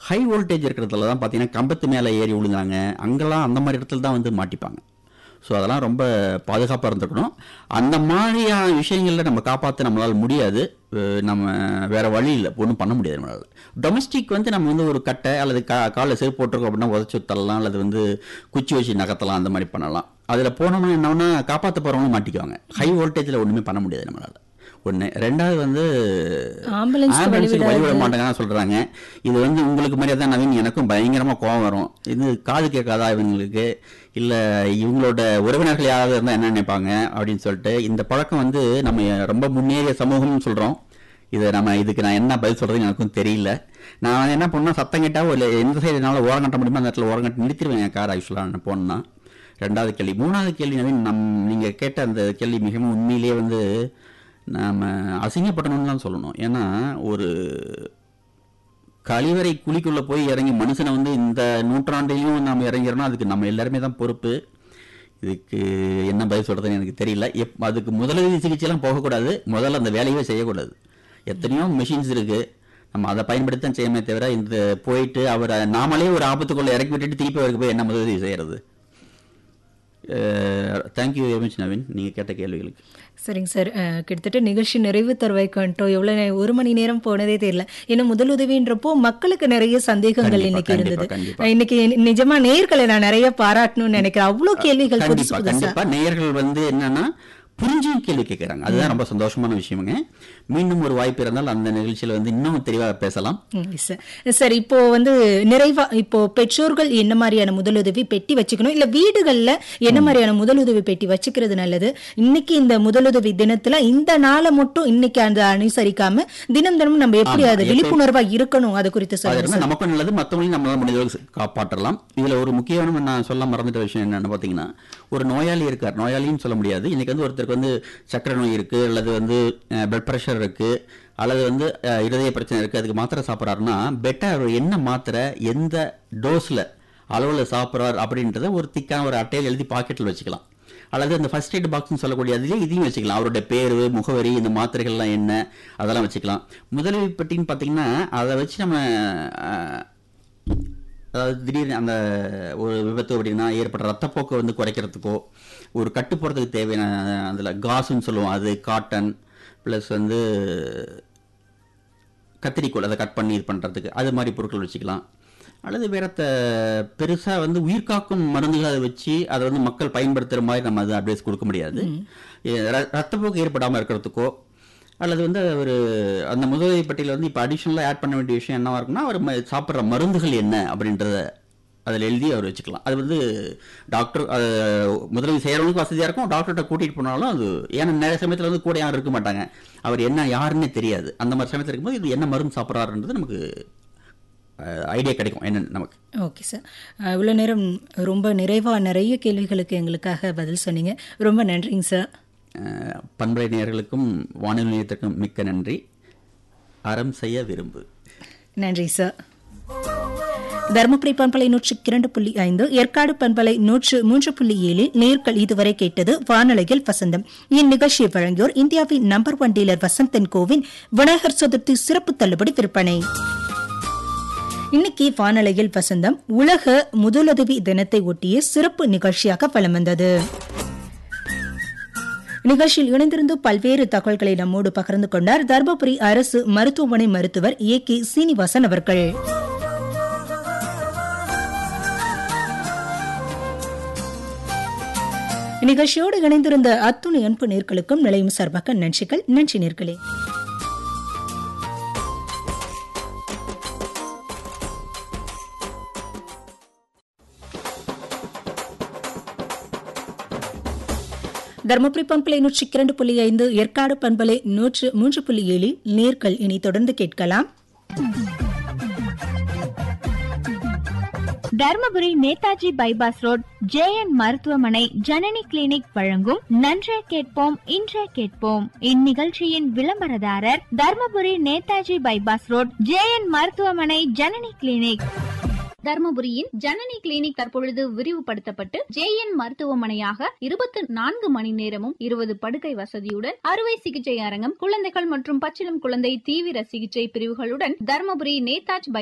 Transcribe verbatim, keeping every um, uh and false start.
High voltage இருக்கிறதுல தான் பார்த்தீங்கன்னா கம்பத்து மேலே ஏறி விழுந்தாங்க, அங்கெல்லாம் அந்த மாதிரி இடத்துல தான் வந்து மாட்டிப்பாங்க. ஸோ அதெல்லாம் ரொம்ப பாதுகாப்பாக இருந்துக்கணும். அந்த மாதிரியான விஷயங்களில் நம்ம காப்பாற்ற நம்மளால் முடியாது, நம்ம வேறு வழி இல்லை, ஒன்றும் பண்ண முடியாது நம்மளால். டொமஸ்டிக் வந்து நம்ம வந்து ஒரு கட்டை அல்லது கா காலில் செருப்பு போட்டிருக்கோம் அப்படின்னா உதச்சி தள்ளலாம், அல்லது வந்து குச்சி வச்சு நகர்த்தலாம், அந்த மாதிரி பண்ணலாம். அதில் போனோம்னா என்னன்னா காப்பாற்ற போகிறவங்களும் மாட்டிக்குவாங்க. ஹை வோல்டேஜில் ஒன்றுமே பண்ண முடியாது நம்மளால். ஒன்று. ரெண்டாவது வந்து ஆம்புலன்ஸுக்கு வழிவிட மாட்டாங்கன்னு சொல்கிறாங்க. இது வந்து உங்களுக்கு மாதிரியே தான் நவீன், எனக்கும் பயங்கரமாக கோவம் வரும். இது காது கேட்காதா இவங்களுக்கு, இல்லை இவங்களோட உறவினர்கள் யாராவது இருந்தால் என்ன நினைப்பாங்க அப்படின்னு சொல்லிட்டு இந்த பழக்கம் வந்து நம்ம ரொம்ப முன்னேறிய சமூகம்னு சொல்கிறோம். இதை நம்ம இதுக்கு நான் என்ன பதில் சொல்கிறதுன்னு எனக்கும் தெரியல. நான் என்ன பண்ணால் சத்தம் கேட்டால் இல்லை எந்த சைடு என்னால் ஓரம் கட்ட முடியுமோ அந்த இடத்துல ஓரம் கட்டி நிறுத்திடுவேன் என் கார் ஆக்சுவலாக நான் போனேன்னா. ரெண்டாவது கேள்வி. மூணாவது கேள்வி நவீன், நம் நீங்கள் கேட்ட அந்த கேள்வி மிகவும் உண்மையிலேயே வந்து நாம் அசிங்கப்படணும்னு தான் சொல்லணும். ஏன்னா ஒரு கழிவறை குழிக்குள்ளே போய் இறங்கி மனுஷனை வந்து இந்த நூற்றாண்டையும் நாம் இறங்கிறோன்னா அதுக்கு நம்ம எல்லாருமே தான் பொறுப்பு. இதுக்கு என்ன பதில் சொல்கிறதுன்னு எனக்கு தெரியல. எப் அதுக்கு முதலுதவி சிகிச்சைலாம் போகக்கூடாது, முதல்ல அந்த வேலையே செய்யக்கூடாது. எத்தனையோ மிஷின்ஸ் இருக்குது, நம்ம அதை பயன்படுத்தி தான் செய்யமே தவிர இந்த போயிட்டு அவரை நாமளே ஒரு ஆபத்துக்குள்ளே இறக்கி விட்டுட்டு திருப்பி அவருக்கு போய் என்ன முதலுதவி செய்கிறது. தேங்க்யூ வெரி மச் நவீன், நீங்கள் கேட்ட கேள்விகளுக்கு. சரிங்க சார், கிட்டத்தட்ட நிகழ்ச்சி நிறைவு தருவாய்க்கன்ட்டோம். எவ்வளோ ஒரு மணி நேரம் போனதே தெரியல. ஏன்னா முதலுதவின்றப்போ மக்களுக்கு நிறைய சந்தேகங்கள் இன்னைக்கு இருந்தது. இன்னைக்கு நிஜமா நேயர்களை நான் நிறைய பாராட்டணும்னு நினைக்கிறேன். அவ்வளோ கேள்விகள் கண்டிப்பா நேயர்கள் வந்து என்னன்னா புரிஞ்சும் கேள்வி கேட்கறாங்க, அதுதான் ரொம்ப சந்தோஷமான விஷயமுங்க. மீண்டும் ஒரு வாய்ப்பு இருந்தால் அந்த நிகழ்ச்சியில வந்து இன்னும் தெளிவாக பேசலாம். சார், இப்போ வந்து நிறைவா இப்போ பெற்றோர்கள் என்ன மாதிரியான முதலுதவி பெட்டி வச்சுக்கணும், இல்ல வீடுகள்ல என்ன மாதிரியான முதலுதவி பெட்டி வச்சுக்கிறது நல்லது? இன்னைக்கு இந்த முதலுதவி தினத்துல இந்த நாளை மட்டும் இன்னைக்கு அந்த அனுசரிக்காம தினம் தினமும் நம்ம எப்படி அது விழிப்புணர்வா இருக்கணும் அது குறித்து சொல்லுங்க. நமக்கும் நல்லது, மற்றவங்களையும் நம்மளால முடிஞ்சவர்கள் காப்பாற்றலாம். இதுல ஒரு முக்கியமான நான் சொல்ல மறந்துட்ட விஷயம் என்னன்னு பாத்தீங்கன்னா, ஒரு நோயாளி இருக்கார், நோயாளின்னு சொல்ல முடியாது, இன்னைக்கு வந்து ஒருத்தருக்கு வந்து சக்கரை நோய் இருக்கு, அல்லது வந்து பிளட் பிரஷர் இருக்கு, அல்லது வந்து இருதய பிரச்சனை இருக்கு, அதுக்கு மாத்திரை சாப்பிட்றாருன்னா பெட்டர் என்ன மாத்திரை எந்த டோஸ்ல அளவில் சாப்பிட்றாரு அப்படின்றத ஒரு திக்கான ஒரு அட்டையில் எழுதி பாக்கெட்டில் வச்சுக்கலாம். அல்லது அந்த ஃபர்ஸ்ட் எய்ட் பாக்ஸ்ன்னு சொல்லக்கூடிய அதுலேயே இதையும் வச்சுக்கலாம். அவருடைய பேர், முகவரி, இந்த மாத்திரைகள்லாம் என்ன அதெல்லாம் வச்சுக்கலாம். முதலுதவி பெட்டின்னு பார்த்தீங்கன்னா அதை வச்சு நம்ம அதாவது திடீர்னு அந்த ஒரு விபத்து அப்படின்னா ஏற்பட்ட ரத்தப்போக்கை வந்து குறைக்கிறதுக்கோ, ஒரு கட்டு போகிறதுக்கு தேவையான அதில் காசுன்னு சொல்லுவோம், அது காட்டன் ப்ளஸ் வந்து கத்திரிக்கோள் அதை கட் பண்ணி இது பண்ணுறதுக்கு அது மாதிரி பொருட்கள் வச்சுக்கலாம். அல்லது வேற பெருசாக வந்து உயிர்காக்கும் மருந்துகளை அதை வச்சு அதை வந்து மக்கள் பயன்படுத்துகிற மாதிரி நம்ம அது அட்வைஸ் கொடுக்க முடியாது. ரத்தப்போக்கு ஏற்படாமல் இருக்கிறதுக்கோ அல்லது வந்து ஒரு அந்த முதலுதவி பட்டியலில் வந்து இப்போ அடிஷ்னலாக ஆட் பண்ண வேண்டிய விஷயம் என்னவா இருக்குன்னா, அவர் சாப்பிட்ற மருந்துகள் என்ன அப்படின்றத அதில் எழுதி அவர் வச்சுக்கலாம். அது வந்து டாக்டர் அது முதலுதவி செய்கிறவங்களுக்கு வசதியாக இருக்கும், டாக்டர்கிட்ட கூட்டிகிட்டு போனாலும் அது ஏன்னா நிறைய சமயத்தில் வந்து கூட யாரும் இருக்க மாட்டாங்க, அவர் என்ன யாருன்னே தெரியாது. அந்த மாதிரி சமயத்தில் இருக்கும்போது இது என்ன மருந்து சாப்பிட்றாருன்றது நமக்கு ஐடியா கிடைக்கும் என்னன்னு நமக்கு. ஓகே சார், இவ்வளோ நேரம் ரொம்ப நிறைவாக நிறைய கேள்விகளுக்கு எங்களுக்காக பதில் சொன்னீங்க, ரொம்ப நன்றிங்க சார். பண்பலை நேயர்களுக்கும் வானொலி நிலையத்திற்கும் மிக்க நன்றி. அறம் செய்ய விரும்பு. நன்றி சார். தருமபுரி பண்பலை நூற்று இரண்டு புள்ளி ஐந்து, ஏற்காடு பண்பலை நூற்று மூன்று புள்ளி ஏழில் நேர்கள் இதுவரை கேட்டது வானொலியில் வசந்தம். இந்நிகழ்ச்சியை வழங்கியோர் இந்தியாவின் number one dealer Vasanthan CoWIN Vinayagar Chaturthi சிறப்பு தள்ளுபடி விற்பனை. இன்னைக்கு வானொலியில் வசந்தம் உலக முதலுதவி தினத்தை ஒட்டிய சிறப்பு நிகழ்ச்சியாக வலம் வந்தது. நிகழ்ச்சியில் இணைந்திருந்து பல்வேறு தகவல்களை நம்மோடு பகிர்ந்து கொண்டார் தர்மபுரி அரசு மருத்துவமனை மருத்துவர் ஏ கே சீனிவாசன் அவர்கள். நிகழ்ச்சியோடு இணைந்திருந்த அத்துணை அன்பு நேர்களுக்கும் நிலையும் சார்பாக நன்றிகள். நன்றி நேர்களே. தருமபுரி பண்பலை நூற்றி இரண்டு புள்ளி ஐந்து, ஏற்காடு பண்பலை நூற்று மூன்று புள்ளி ஏழில் நேர்கள் இனி தொடர்ந்து கேட்கலாம். Dharmapuri Netaji bypass road J N மருத்துவமனை ஜனனி கிளினிக் வழங்கும் நன்றே கேட்போம் இன்றே கேட்போம். இந்நிகழ்ச்சியின் விளம்பரதாரர் Dharmapuri Netaji bypass road J N மருத்துவமனை ஜனனி கிளினிக். தர்மபுரியின் ஜனனி கிளினிக் தற்பொழுது விரிவுபடுத்தப்பட்டு ஜே என் மருத்துவமனையாக இருபத்தி நான்கு மணி நேரமும் இருபது படுக்கை வசதியுடன் அறுவை சிகிச்சை அரங்கம், குழந்தைகள் மற்றும் பச்சிளம் குழந்தை தீவிர சிகிச்சை பிரிவுகளுடன் தர்மபுரி நேதாஜ்